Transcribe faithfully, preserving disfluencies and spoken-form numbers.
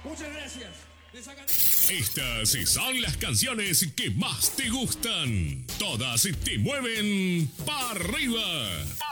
Muchas gracias. Estas son las canciones que más te gustan. Todas te mueven para arriba.